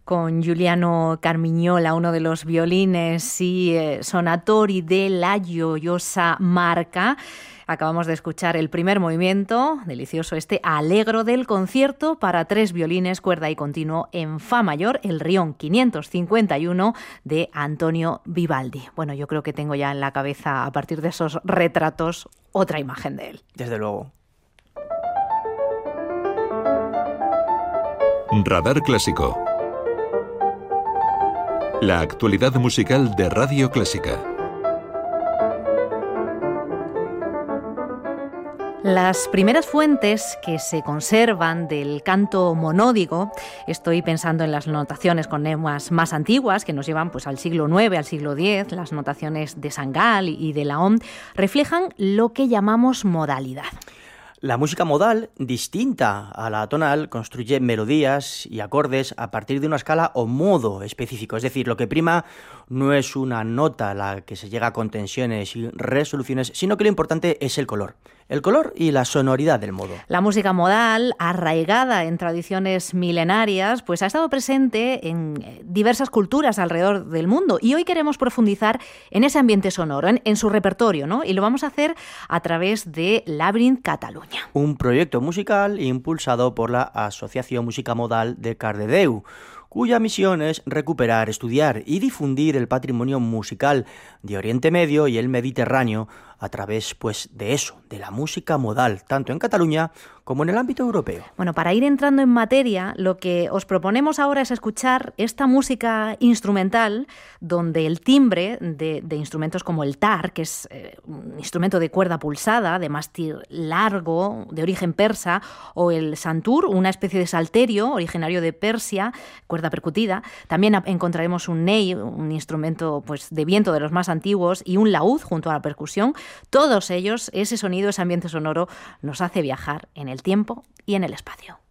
con Giuliano Carmignola, uno de los violines y sonatori de la Gioiosa Marca. Acabamos de escuchar el primer movimiento, delicioso Allegro del concierto para 3 violines, cuerda y continuo en fa mayor, el Rion 551 de Antonio Vivaldi. Bueno, yo creo que tengo ya en la cabeza, a partir de esos retratos, otra imagen de él. Desde luego. Radar Clásico. La actualidad musical de Radio Clásica. Las primeras fuentes que se conservan del canto monódico, estoy pensando en las notaciones con neumas más antiguas que nos llevan pues al siglo IX, al siglo X, las notaciones de Sangal y de Laon, reflejan lo que llamamos modalidad. La música modal, distinta a la tonal, construye melodías y acordes a partir de una escala o modo específico. Es decir, lo que prima no es una nota a la que se llega con tensiones y resoluciones, sino que lo importante es el color. El color y la sonoridad del modo. La música modal, arraigada en tradiciones milenarias, pues ha estado presente en diversas culturas alrededor del mundo. Y hoy queremos profundizar en ese ambiente sonoro, en su repertorio, ¿no? Y lo vamos a hacer a través de Labyrinth Catalunya. Un proyecto musical impulsado por la Asociación Música Modal de Cardedeu, cuya misión es recuperar, estudiar y difundir el patrimonio musical de Oriente Medio y el Mediterráneo a través, pues, de eso, de la música modal, tanto en Cataluña como en el ámbito europeo. Bueno, para ir entrando en materia, lo que os proponemos ahora es escuchar esta música instrumental donde el timbre de instrumentos como el tar, que es un instrumento de cuerda pulsada, de mástil largo, de origen persa, o el santur, una especie de salterio originario de Persia, cuerda percutida. También encontraremos un ney, un instrumento pues de viento de los más antiguos, y un laúd junto a la percusión. Todos ellos, ese sonido, ese ambiente sonoro, nos hace viajar en el tiempo y en el espacio.